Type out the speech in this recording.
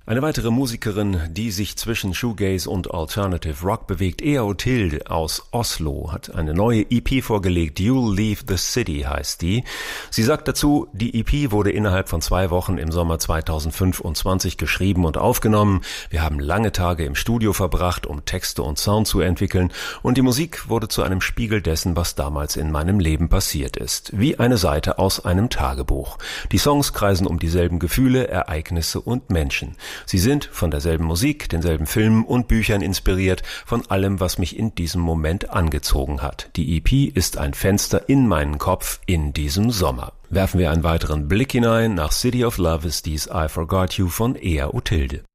Eine weitere Musikerin, die sich zwischen Shoegaze und Alternative Rock bewegt, Ea Othilde aus Oslo, hat eine neue EP vorgelegt. You'll Leave the City heißt die. Sie sagt dazu, die EP wurde innerhalb von 2 Wochen im Sommer 2025 geschrieben und aufgenommen. Wir haben lange Tage im Studio verbracht, um Texte und Sound zu entwickeln, und die Musik wurde zu einem Spiegel dessen, was damals in meinem Leben passiert ist. Wie eine Seite aus einem Tagebuch. Die Songs kreisen um dieselben Gefühle, Ereignisse und Menschen. Sie sind von derselben Musik, denselben Filmen und Büchern inspiriert, von allem, was mich in diesem Moment angezogen hat. Die EP ist ein Fenster in meinen Kopf in diesem Sommer. Werfen wir einen weiteren Blick hinein. Nach City of Love ist dies I Forgot You von Ea Othilde.